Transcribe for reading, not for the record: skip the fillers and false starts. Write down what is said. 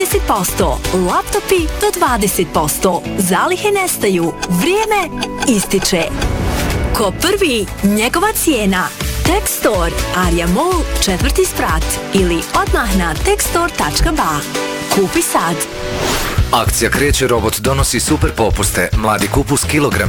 10%, laptopi do 20%. Zalihe nestaju, vrijeme ističe. Ko prvi, njegova cijena. Techstore, Arja Mall, 4. sprat ili odmah na techstore.ba. Kupi sad. Akcija Kreće robot donosi super popuste. Mladi kupus kilogram